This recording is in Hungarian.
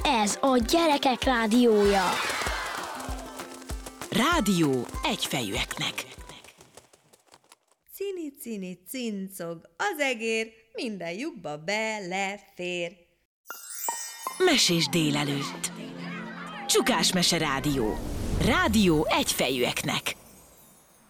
Ez a Gyerekek Rádiója. Rádió egyfejűeknek. Cini-cini cincog az egér, minden lyukba belefér. Mesés délelőtt. Csukás Mese Rádió. Rádió egyfejűeknek.